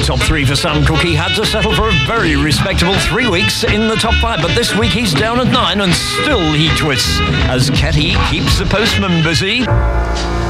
Top 3 for Sam Cooke. He had to settle for a very respectable 3 weeks in the top 5, but this week he's down at 9 and still he twists as Ketty keeps the postman busy.